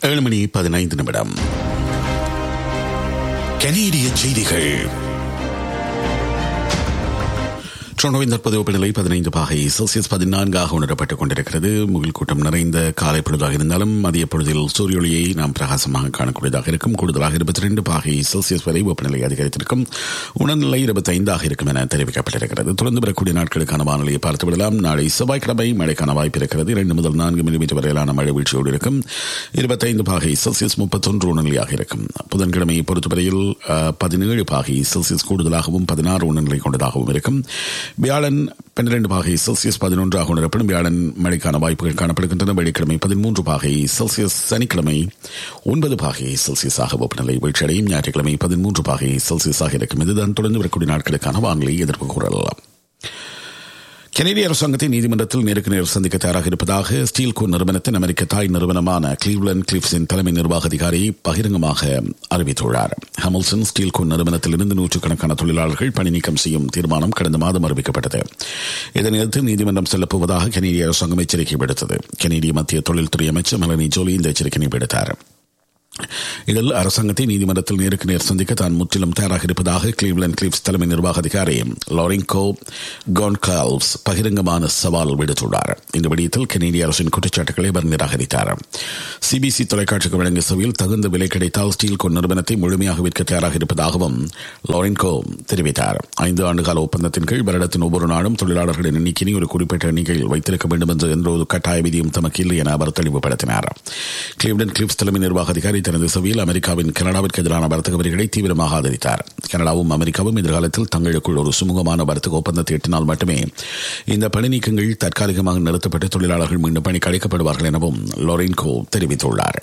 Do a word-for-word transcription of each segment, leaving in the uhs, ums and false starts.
ஏழு மணி பதினைந்து நிமிடம். கனேடிய செய்திகள். டொரண்டோவின் தற்போதைய வெப்பநிலை பதினைந்து பாகை செல்சியஸ் பதினான்காக உணரப்பட்டுக் கொண்டிருக்கிறது. முகில் கூட்டம் நிறைந்த காலை பொழுதாக இருந்தாலும் மதிய பொழுதில் சூரிய ஒளியை நாம் பிரகாசமாக காணக்கூடியதாக இருக்கும். கூடுதலாக இருபத்தி இரண்டு பாகை செல்சியஸ் வரை வெப்பநிலை அதிகரித்திருக்கும். உணர்நிலை இருபத்தி ஐந்தாக இருக்கும் என தெரிவிக்கப்பட்டிருக்கிறது. தொடர்ந்து வரக்கூடிய நாட்களுக்கான வானிலையை பார்த்துவிடலாம். நாளை செவ்வாய்க்கிழமை மழைக்கான வாய்ப்பு இருக்கிறது. இரண்டு முதல் நான்கு மில்லிமீட்டர் வரையிலான மழை வீழ்ச்சியோடு இருக்கும். இருபத்தைந்து பாகை செல்சியஸ் முப்பத்தொன்று உணர்நிலையாக இருக்கும். புதன்கிழமையை பொறுத்தவரையில் பதினேழு பாகை செல்சியஸ் கூடுதலாகவும் பதினாறு உணர்நிலை கொண்டதாகவும் இருக்கும். வியாழன் பன்னிரண்டு பாகை செல்சியஸ் பதினொன்றாக உணரப்படும். வியாழன் மழைக்கான வாய்ப்புகள் காணப்படுகின்றன. வெள்ளிக்கிழமை பதிமூன்று பாகை செல்சியஸ், சனிக்கிழமை ஒன்பது பாகை செல்சியஸாக வெப்பநிலை வீழ்ச்சியடையும். ஞாயிற்றுக்கிழமை பதிமூன்று பாகை செல்சியஸாக இருக்கும். இதுதான் தொடர்ந்து வரக்கூடிய நாட்களுக்கான வானிலை எதிர்ப்பு கூறலாம். கனேடிய அரசாங்கத்தை நீதிமன்றத்தில் நேருக்கு நேர் சந்திக்க தயாராக இருப்பதாக ஸ்டீல் கோ நிறுவனத்தின் அமெரிக்க தாய் நிறுவனமான கிளீவ்லண்ட் கிளிஃப்ஸின் தலைமை நிர்வாக அதிகாரி பகிரங்கமாக அறிவித்துள்ளார். ஹாமில்டன் ஸ்டீல் கோ நிறுவனத்திலிருந்து நூற்றுக்கணக்கான தொழிலாளர்கள் பணி நீக்கம் செய்யும் தீர்மானம் கடந்த மாதம் அறிவிக்கப்பட்டது. இதனையடுத்து நீதிமன்றம் செல்லப்போவதாக கனேடிய அரசாங்கம் எச்சரிக்கை விடுத்தது. கனேடிய மத்திய தொழில்துறை அமைச்சர் மெலனி ஜோலி இந்த எச்சரிக்கையை விடுத்தார். இதில் அரசாங்கத்தை நீதிமன்றத்தில் நேருக்கு நேர் சந்திக்க தான் முற்றிலும் தயாராக இருப்பதாக கிளீவ்லண்ட் கிளிஃப்ஸ் தலைமை நிர்வாக அதிகாரி லாரிங்கோ கோன்கால்வ்ஸ் பகிரங்கமான சவால் விடுத்துள்ளார். இந்த விடயத்தில் கனேடிய அரசின் குற்றச்சாட்டுகளை அவர் நிராகரித்தார். சிபிசி தொலைக்காட்சிக்கு வழங்கிய சபையில் தகுந்த விலை கிடைத்தால் ஸ்டீல் கோ நிறுவனத்தை முழுமையாக விற்க தயாராக இருப்பதாகவும் லாரிங்கோ தெரிவித்தார். ஐந்து ஆண்டுகால ஒப்பந்தத்தின் கீழ் வருடத்தின் ஒவ்வொரு நாளும் தொழிலாளர்களின் எண்ணிக்கையை ஒரு குறிப்பிட்ட எண்ணிக்கையில் வைத்திருக்க வேண்டும் என்று என்ற ஒரு கட்டாய விதியும் தமக்கு இல்லை என அவர் தெளிவுபடுத்தினார். கிளீவ்லண்ட் கிளிஃப்ஸ் தலைமை நிர்வாக அதிகாரி தனது சபையில் அமெரிக்காவின் கனடாவிற்கு எதிரான வர்த்தக வரிகளை தீவிரமாக ஆதரித்தார். கனடாவும் அமெரிக்காவும் எதிர்காலத்தில் தங்களுக்குள் ஒரு சுமூகமான வர்த்தக ஒப்பந்தத்தை எட்டினால் மட்டுமே இந்த பணி நீக்கங்கள் தற்காலிகமாக நிறுத்தப்பட்டு தொழிலாளர்கள் மீண்டும் பணிக்கு அழைக்கப்படுவார்கள் எனவும் லோரென்கோ தெரிவித்துள்ளார்.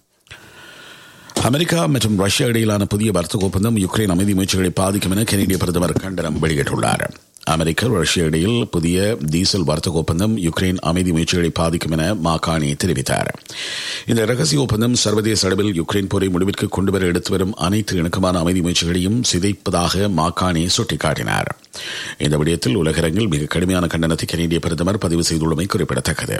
அமெரிக்கா மற்றும் ரஷ்யா இடையிலான புதிய வர்த்தக ஒப்பந்தம் யுக்ரைன் அமைதி முயற்சிகளை பாதிக்கும் என கனேடிய பிரதமர் கண்டனம் வெளியிட்டுள்ளார். அமெரிக்கா ரஷ்யா இடையில் புதிய டீசல் வர்த்தக ஒப்பந்தம் யுக்ரைன் அமைதி முயற்சிகளை பாதிக்கும் என மாகாணி தெரிவித்தார். இந்த ரகசிய ஒப்பந்தம் சர்வதேச அளவில் யுக்ரைன் போரை முடிவிற்கு கொண்டுவர எடுத்து வரும் அனைத்து இணக்கமான அமைதி முயற்சிகளையும் சிதைப்பதாக மாகாணி சுட்டிக்காட்டினார். இந்த விடயத்தில் உலகரங்கில் மிக கடுமையான கண்டனத்தை கனேடிய பிரதமர் பதிவு செய்துள்ளமை குறிப்பிடத்தக்கது.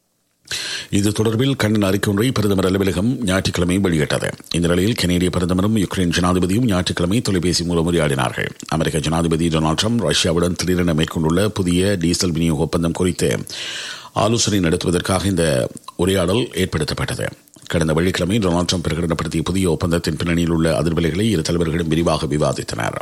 இது தொடர்பில் கண்டன அறிக்கை ஒன்றை பிரதமர் அலுவலகம் ஞாயிற்றுக்கிழமை வெளியிட்டது. இந்த நிலையில் கனேடிய பிரதமரும் யுக்ரைன் ஜனாதிபதியும் ஞாயிற்றுக்கிழமை தொலைபேசி மூலம் உரையாடினார்கள். அமெரிக்க ஜனாதிபதி டொனால்டு ட்ரம்ப் ரஷ்யாவுடன் திடீரென மேற்கொண்டுள்ள புதிய டீசல் விநியோக ஒப்பந்தம் குறித்து ஆலோசனை நடத்துவதற்காக இந்த உரையாடல் ஏற்படுத்தப்பட்டது. கடந்த வெள்ளிக்கிழமை டொனால்டு ட்ரம்ப் பிரகடனப்படுத்திய புதிய ஒப்பந்தத்தின் பின்னணியில் உள்ள அதிர்வலைகளை இரு தலைவர்களும் விரிவாக விவாதித்தனர்.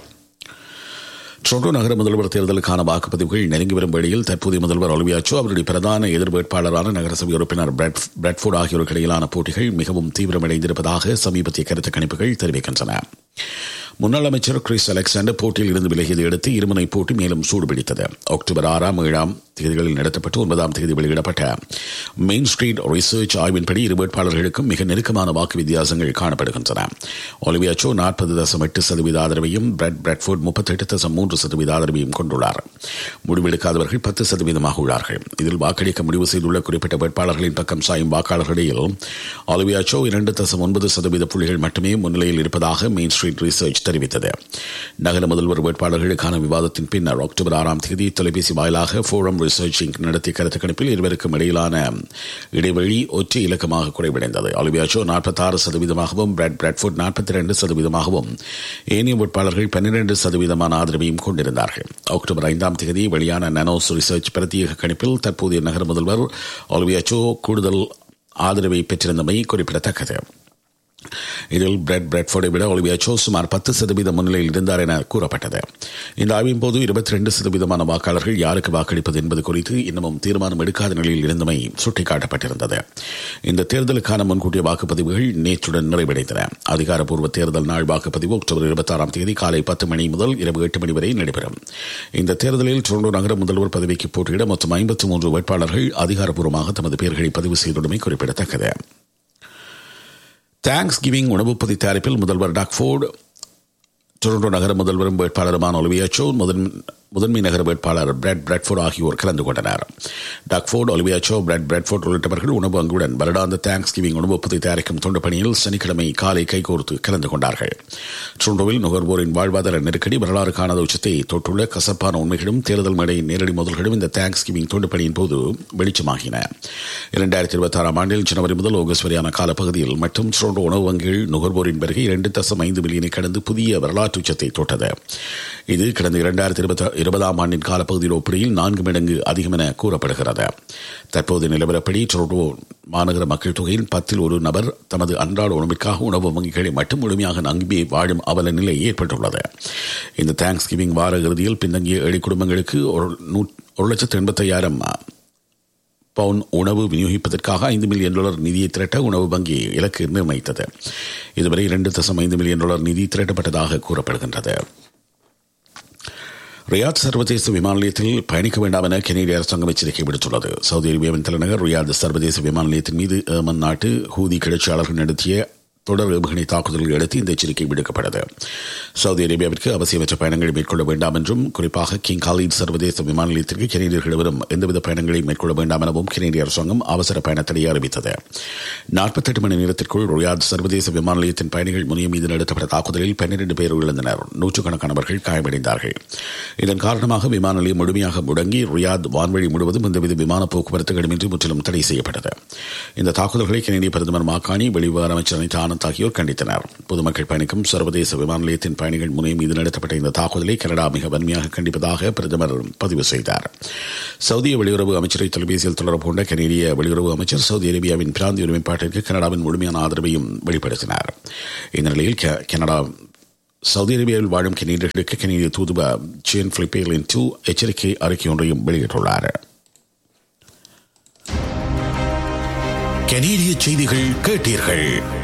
டொரண்டோ நகர முதல்வர் தேர்தலுக்கான வாக்குப்பதிவுகள் நெருங்கி வரும் வேளையில் தற்போதைய முதல்வர் ஒலிவியா சோ அவருடைய பிரதான எதிர் வேட்பாளரான நகரசபை உறுப்பினர் பிரெட்ஃபோர்ட் ஆகியோருக்கு இடையிலான போட்டிகள் மிகவும் தீவிரமடைந்திருப்பதாக சமீபத்திய கருத்து கணிப்புகள் தெரிவிக்கின்றன. முன்னாள் அமைச்சர் கிறிஸ் அலெக்சாண்டர் போட்டியில் இருந்து விலகியதை அடுத்து இருமுனை போட்டி மேலும் சூடுபிடித்தது. அக்டோபர் ஆறாம் ஏழாம் தேதிகளில் நடத்தப்பட்டு ஒன்பதாம் தேதி வெளியிடப்பட்ட மெயின் ஸ்ட்ரீட் ரிசர்ச் ஆய்வின்படி இரு வேட்பாளர்களுக்கும் மிக நெருக்கமான வாக்கு வித்தியாசங்கள் காணப்படுகின்றன. ஒலிவியா சோ நாற்பது தசம் எட்டு சதவீத ஆதரவையும் பிரெட் பிரெட்ஃபோர்ட் முப்பத்தெட்டு தசம் மூன்று சதவீத ஆதரவையும் கொண்டுள்ளார். முடிவெடுக்காதவர்கள் பத்து சதவீதமாக உள்ளார்கள். இதில் வாக்களிக்க முடிவு செய்துள்ள குறிப்பிட்ட வேட்பாளர்களின் பக்கம் சாயும் வாக்காளர்களிடையில் ஒலிவியா சோ இரண்டு தசம் ஒன்பது சதவீத புள்ளிகள் மட்டுமே முன்னிலையில் இருப்பதாக மெயின் ஸ்ட்ரீட் ரிசர்ச் தெரிவித்தது. நகர முதல்வர் வேட்பாளர்களுக்கான விவாதத்தின் பின்னர் அக்டோபர் ஆறாம் தேதி தொலைபேசி வாயிலாக ஃபோரம் ரிசர்ச் இன்க் நடத்திய கருத்து கணிப்பில் இருவருக்கும் இடையிலான இடைவெளி ஒற்றை இலக்கமாக குறைவடைந்தது. ஒலிவியா சோ நாற்பத்தி ஆறு சதவீதமாகவும் பிரெட் பிரெட்ஃபோர்ட் நாற்பத்தி இரண்டு சதவீதமாகவும் ஏனைய வேட்பாளர்கள் பன்னிரண்டு சதவீதமான ஆதரவையும் கொண்டிருந்தார்கள். அக்டோபர் ஐந்தாம் தேதி வெளியான நானோஸ் ரிசர்ச் பிரத்யேக கணிப்பில் தற்போதைய நகர முதல்வர் ஒலிவியா சோ கூடுதல் ஆதரவை பெற்றிருந்தமை குறிப்பிடத்தக்கது. இதில் பிரெட் பிரெட்ஃபோர்டை விட ஒலிவியா சோ சுமார் பத்து சதவீத முன்னிலையில் இருந்தார் என கூறப்பட்டது. இந்த ஆய்வின் போது இருபத்தி இரண்டு சதவீதமான வாக்காளர்கள் யாருக்கு வாக்களிப்பது என்பது குறித்து இன்னமும் தீர்மானம் எடுக்காத நிலையில் இருந்தமை சுட்டிக்காட்டப்பட்டிருந்தது. இந்த தேர்தலுக்கான முன்கூட்டிய வாக்குப்பதிவுகள் நேற்றுடன் நிறைவடைந்தன. அதிகாரப்பூர்வ தேர்தல் நாள் வாக்குப்பதிவு அக்டோபர் இருபத்தி ஆறாம் தேதி காலை பத்து மணி முதல் இரவு எட்டு மணி வரை நடைபெறும். இந்த தேர்தலில் டொரண்டோ நகர முதல்வர் பதவிக்கு போட்டியிட மொத்தம் ஐம்பத்தி மூன்று வேட்பாளர்கள் அதிகாரப்பூர்வமாக தமது பெயர்களை பதிவு செய்துள்ளமை குறிப்பிடத்தக்கது. தேங்க்ஸ் கிவிங் உணவுப்பொதி தயாரிப்பில் முதல்வர் டக்ஃபோர்டு டொரண்டோ நகர முதல்வரும் வேட்பாளருமான ஒலிவியா சோ முதன் முதன்மை நகர வேட்பாளர் பிராட் பிராட்ஃபோர்ட் ஆகியோர் கலந்து கொண்டனர். Doug Ford, Olivia so, Brad Bradford உள்ளிட்டவர்கள் உணவு அங்குடன் வருடாந்த தேங்க்ஸ் கிவிங் உணவு ஒப்பத்தை தயாரிக்கும் தொண்டு பணியில் சனிக்கிழமை காலை கைகோர்த்து கலந்து கொண்டார்கள். டொரண்டோவில் நுகர்வோரின் வாழ்வாதார நெருக்கடி வரலாறு காணாத உச்சத்தை தொட்டுள்ள கசப்பான உண்மைகளும் தேர்தல் மேடையின் நேரடி முதல்களும் இந்த தேங்க்ஸ் கிவிங் தொண்டு பணியின் போது வெளிச்சமாகின. இரண்டாயிரத்தி இருபத்தி ஆறாம் ஆண்டில் ஜனவரி முதல் ஆகஸ்ட் வரையான காலப்பகுதியில் மட்டும் டொரண்டோ உணவு வங்கிகள் நுகர்வோரின் வருகை இரண்டு தசம் ஐந்து மில்லியனை கடந்து புதிய வரலாற்று உச்சத்தை தொட்டது. இது கடந்த இரண்டாயிரத்தி இருபத்தி இருபதாம் ஆண்டின் காலப்பகுதியில் ஒப்பிடையில் நான்கு மடங்கு அதிகம் என கூறப்படுகிறது. தற்போது நிலவரப்படி டொரண்டோ மாநகர மக்கள் தொகையில் பத்தில் ஒரு நபர் தமது அன்றாட உணவிற்காக உணவு வங்கிகளை மட்டும் முழுமையாக நம்பி வாழும் அவல நிலை ஏற்பட்டுள்ளது. இந்த தேங்க்ஸ் கிவிங் வார இறுதியில் பின்தங்கிய ஏழை குடும்பங்களுக்கு ஒரு லட்சத்து எண்பத்தி ஐயாயிரம் பவுன் உணவு விநியோகிப்பதற்காக ஐந்து மில்லியன் டாலர் நிதியை திரட்ட உணவு வங்கி இலக்கு நிர்ணயித்தது. இதுவரை இரண்டு தசம் ஐந்து மில்லியன் டாலர் நிதி திரட்டப்பட்டதாக கூறப்படுகின்றது. ரியாத் சர்வதேச விமான நிலையத்தில் பயணிக்க வேண்டாம் என கனேடிய அரசாங்கம் எச்சரிக்கை விடுத்துள்ளது. சவுதி அரேபியாவின் தலைநகர் ரியாத் சர்வதேச விமான நிலையத்தின் மீது ஏமன் நாட்டு ஹூதி கிளர்ச்சியாளர்கள் நடத்திய தொடர் ஏவுகணை தாக்குதல்களை அடுத்து இந்த எச்சரிக்கை விடுக்கப்பட்டது. சவுதி அரேபியாவிற்கு அவசியமற்ற பயணங்களை மேற்கொள்ள வேண்டாம் என்றும், குறிப்பாக கிங் காலித் சர்வதேச விமான நிலையத்திற்கு கனேடியர்கள் வரும் எந்தவித பயணங்களை மேற்கொள்ள வேண்டாம் எனவும் கனேடிய அரசாங்கம் அவசர பயணத்தடையை அறிவித்தது. நாற்பத்தி எட்டு மணி நேரத்திற்குள் ரியாத் சர்வதேச விமான நிலையத்தின் பயணிகள் முனையம் மீது நடத்தப்பட்ட தாக்குதலில் பன்னிரண்டு பேர் இழந்தனர். நூற்றுக்கணக்கானவர்கள் காயமடைந்தார்கள். இதன் காரணமாக விமான நிலையம் முழுமையாக முடங்கி ரியாத் வான்வழி முழுவதும் எந்தவித விமான போக்குவரத்துகளுமின்றி முற்றிலும் தடை செய்யப்பட்டது. இந்த தாக்குதல்களை கனேடிய பிரதமர் மாகாணி, வெளிவிவகார அமைச்சர் அனிதா ஆகியோர் கண்டித்தனர். பொதுமக்கள் பயணிக்கும் சர்வதேச விமான நிலையத்தின் பயணிகள் முனை மீது நடத்தப்பட்ட இந்த தாக்குதலை கனடா மிக வன்மையாக கண்டிப்பதாக பிரதமர் பதிவு செய்தார். சவுதிய வெளியுறவு அமைச்சரை தொலைபேசியில் தொடர்பு கொண்ட கனேடிய வெளியுறவு அமைச்சர் சவுதி அரேபியாவின் பிராந்திய ஒருமைப்பாட்டிற்கு கனடாவின் முழுமையான ஆதரவையும் வெளிப்படுத்தினார். இந்த நிலையில் கனடா சவுதி அரேபியாவில் வாழும் கனேடியர்களுக்கு கனேடிய தூதுவர் ஜேன் பிலிப்பே லின்டூ எச்சரிக்கை அறிக்கை ஒன்றையும் வெளியிட்டுள்ளார். கனேடிய செய்திகள் கேட்டீர்கள்.